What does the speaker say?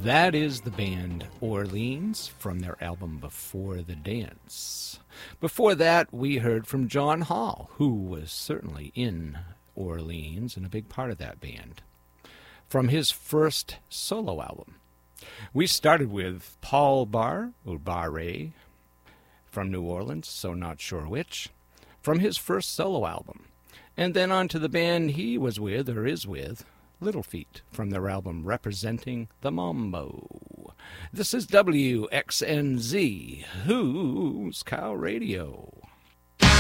That is the band Orleans from their album Before the Dance. Before that, we heard from John Hall, who was certainly in Orleans and a big part of that band, from his first solo album. We started with Paul Barre, or Barre, from New Orleans, so not sure which, from his first solo album. And then on to the band he was with, or is with, Little Feat, from their album Representing the Mambo. This is WXNZ, Who's Cow Radio.